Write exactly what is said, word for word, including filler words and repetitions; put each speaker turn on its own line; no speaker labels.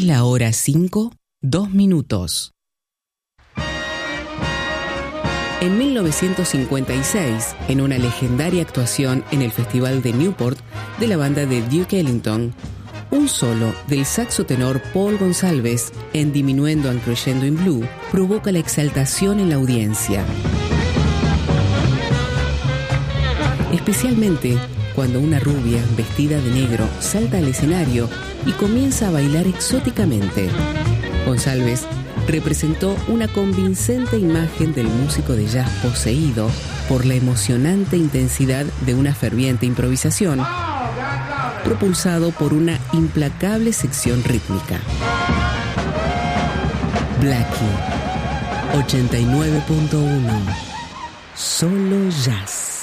la hora cinco, dos minutos. En mil novecientos cincuenta y seis, en una legendaria actuación en el Festival de Newport de la banda de Duke Ellington, un solo del saxo tenor Paul Gonsalves en Diminuendo and Crescendo in Blue provoca la exaltación en la audiencia. Especialmente cuando una rubia vestida de negro salta al escenario y comienza a bailar exóticamente. Gonsalves representó una convincente imagen del músico de jazz poseído por la emocionante intensidad de una ferviente improvisación, propulsado por una implacable sección rítmica. Blackie, ochenta y nueve punto uno. Solo jazz.